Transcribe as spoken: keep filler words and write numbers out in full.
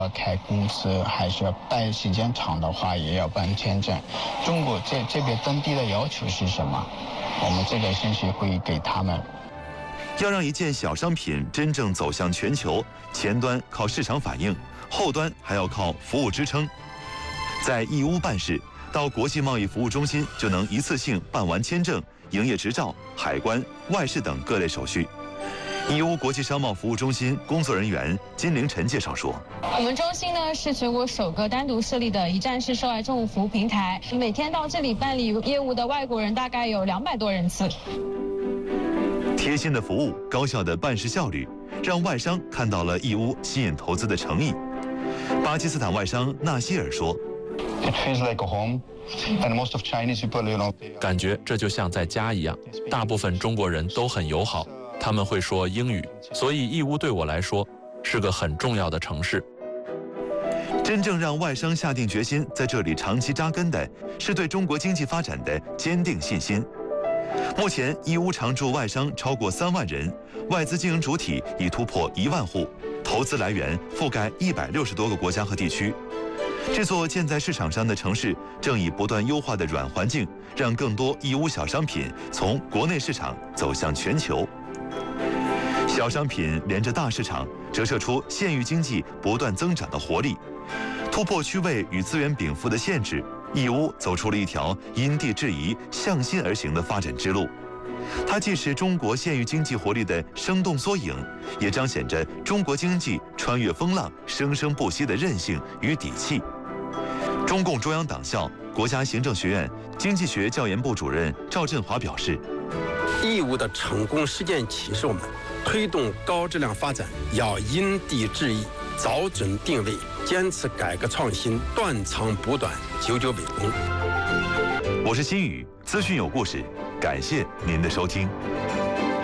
开公司还是要待时间长的话，也要办签证。中国这这边当地的要求是什么？我们这个信息会给他们。 要让一件小商品真正走向全球，前端靠市场反应，后端还要靠服务支撑。在义乌办事，到国际贸易服务中心就能一次性办完签证、营业执照、海关、外事等各类手续。义乌国际商贸服务中心工作人员金凌晨介绍说：“ 我们中心呢是全国首个单独设立的一站式涉外政务服务平台，每天到这里办理业务的外国人大概有两百多人次。 贴心的服务、高效的办事效率，让外商看到了义乌吸引投资的诚意。”巴基斯坦外商纳希尔说：“ 感觉这就像在家一样，大部分中国人都很友好。”他们会说英语，所以义乌对我来说是个很重要的城市。 真正让外商下定决心在这里长期扎根的，是对中国经济发展的坚定信心。目前，义乌常驻外商超过三万人，外资经营主体已突破一万户，投资来源覆盖一百六十多个国家和地区。这座建在市场上的城市，正以不断优化的软环境，让更多义乌小商品从国内市场走向全球。小商品连着大市场，折射出县域经济不断增长的活力。突破区位与资源禀赋的限制，义乌走出了一条因地制宜、向心而行的发展之路。它既是中国县域经济活力的生动缩影，也彰显着中国经济穿越风浪、生生不息的韧性与底气。中共中央党校国家行政学院经济学教研部主任赵振华表示：“ 义乌的成功实践启示我们，推动高质量发展要因地制宜，找准定位，坚持改革创新，断长补短，久久为功。” 我是新宇，资讯有故事，感谢您的收听。